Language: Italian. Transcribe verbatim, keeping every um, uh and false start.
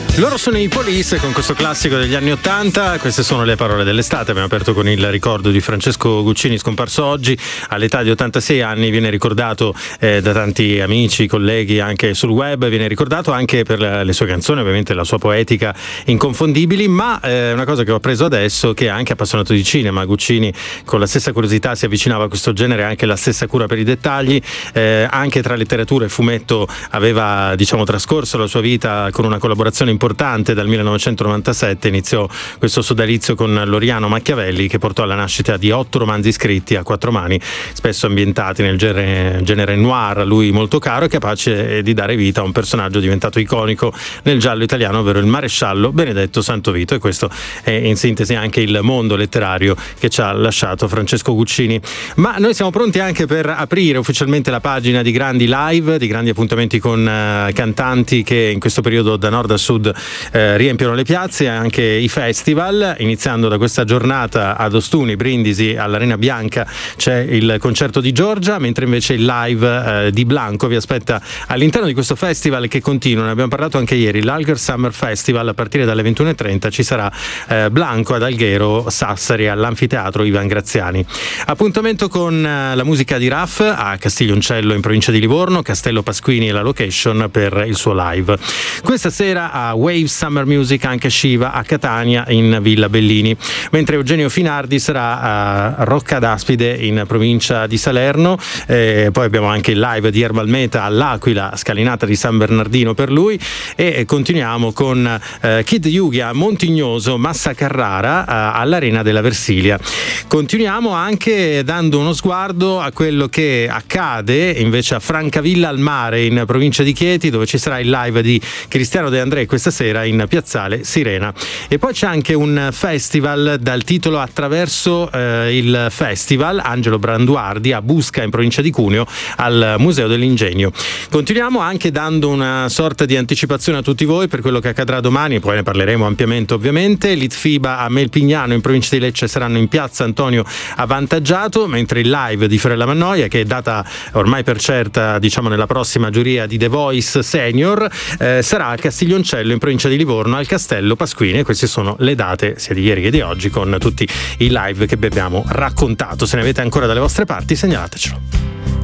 Loro sono i Police con questo classico degli anni ottanta. Queste sono le parole dell'estate. Abbiamo aperto con il ricordo di Francesco Guccini, scomparso oggi all'età di ottantasei anni. Viene ricordato eh, da tanti amici, colleghi anche sul web, viene ricordato anche per le sue canzoni, ovviamente la sua poetica inconfondibili, ma eh, una cosa che ho appreso adesso, che è anche appassionato di cinema. Guccini con la stessa curiosità si avvicinava a questo genere, anche la stessa cura per i dettagli, eh, anche tra letteratura e fumetto aveva, diciamo, trascorso la sua vita con una collaborazione importante. Dal millenovecentonovantasette iniziò questo sodalizio con Loriano Machiavelli, che portò alla nascita di otto romanzi scritti a quattro mani, spesso ambientati nel genere, genere noir, a lui molto caro, e capace di dare vita a un personaggio diventato iconico nel giallo italiano, ovvero il maresciallo Benedetto Santovito. E questo è in sintesi anche il mondo letterario che ci ha lasciato Francesco Guccini. Ma noi siamo pronti anche per aprire ufficialmente la pagina di grandi live, di grandi appuntamenti con uh, cantanti che in questo periodo da nord a sud Eh, riempiono le piazze, anche i festival, iniziando da questa giornata ad Ostuni, Brindisi, all'Arena Bianca c'è il concerto di Giorgia, mentre invece il live eh, di Blanco vi aspetta all'interno di questo festival che continua. Ne abbiamo parlato anche ieri, l'Alger Summer Festival. A partire dalle ventuno e trenta ci sarà eh, Blanco ad Alghero, Sassari, all'Anfiteatro Ivan Graziani. Appuntamento con eh, la musica di Raff a Castiglioncello in provincia di Livorno. Castello Pasquini è la location per il suo live. Questa sera a Wave Summer Music anche Shiva a Catania in Villa Bellini, mentre Eugenio Finardi sarà a Rocca d'Aspide in provincia di Salerno. Eh, poi abbiamo anche il live di Herbal Meta all'Aquila, scalinata di San Bernardino per lui, e continuiamo con eh, Kid Yugi a Montignoso, Massa Carrara eh, all'Arena della Versilia. Continuiamo anche dando uno sguardo a quello che accade invece a Francavilla al Mare in provincia di Chieti, dove ci sarà il live di Cristiano De André questa sera in Piazzale Sirena. E poi c'è anche un festival dal titolo Attraverso eh, il Festival, Angelo Branduardi a Busca in provincia di Cuneo al Museo dell'Ingegno. Continuiamo anche dando una sorta di anticipazione a tutti voi per quello che accadrà domani, e poi ne parleremo ampiamente ovviamente. L'Itfiba a Melpignano in provincia di Lecce saranno in piazza Antonio Avantaggiato, mentre il live di Fiorella Mannoia, che è data ormai per certa, diciamo, nella prossima giuria di The Voice Senior, eh, sarà a Castiglioncello in provincia di Livorno al Castello Pasquini. E queste sono le date sia di ieri che di oggi, con tutti i live che vi abbiamo raccontato. Se ne avete ancora dalle vostre parti, segnalatecelo.